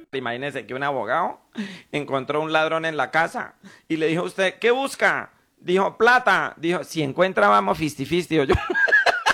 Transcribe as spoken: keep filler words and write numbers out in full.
Imagínese que un abogado encontró un ladrón en la casa y le dijo a usted, ¿qué busca? Dijo, plata. Dijo, si encuentra, vamos fisti fisti. Yo,